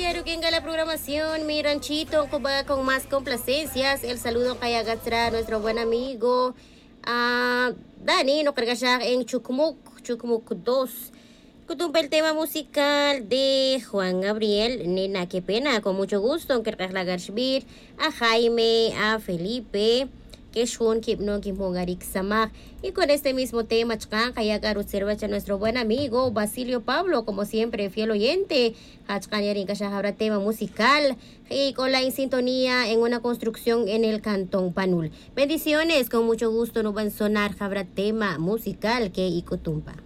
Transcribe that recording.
Aruquenga la programación, mi ranchito, con más complacencias. El saludo kay Agatsra, nuestro buen amigo Dani, no carga siya en Chukmuk 2. Kutumpa el tema musical de Juan Gabriel, Nena, qué pena, con mucho gusto, aunque a Jaime, a Felipe, que Shun Kipno Kimpongarik Samak. Y con este mismo tema, Chkan, Kaya observa a nuestro buen amigo Basilio Pablo, como siempre, fiel oyente. Hachkan Yarin Kashahara tema musical. Y con la sintonía en una construcción en el Cantón Panul. Bendiciones, con mucho gusto, no van a sonar Jabra tema musical que Ikutumpa.